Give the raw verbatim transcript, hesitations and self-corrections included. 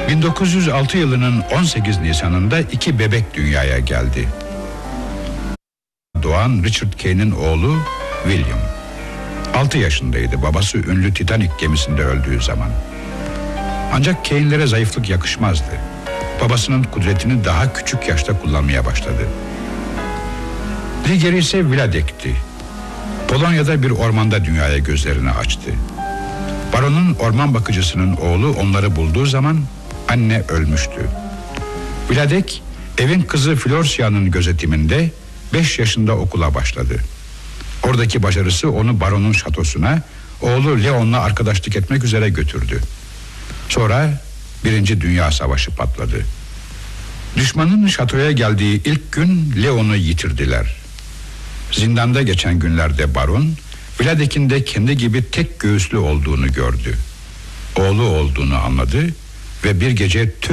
bin dokuz yüz altı yılının on sekiz Nisan'ında iki bebek dünyaya geldi. Doğan Richard Kane'in oğlu William. altı yaşındaydı babası ünlü Titanic gemisinde öldüğü zaman. Ancak Kane'lere zayıflık yakışmazdı. Babasının kudretini daha küçük yaşta kullanmaya başladı. Diğeri ise Vladek'ti. Polonya'da bir ormanda dünyaya gözlerini açtı. Baronun orman bakıcısının oğlu onları bulduğu zaman anne ölmüştü. Vladek evin kızı Florsia'nın gözetiminde beş yaşında okula başladı. Oradaki başarısı onu baronun şatosuna, oğlu Leon'la arkadaşlık etmek üzere götürdü. Sonra Birinci Dünya Savaşı patladı. Düşmanın şatoya geldiği ilk gün Leon'u yitirdiler. Zindanda geçen günlerde baron, Vladek'in de kendi gibi tek göğüslü olduğunu gördü. Oğlu olduğunu anladı ve bir gece tüm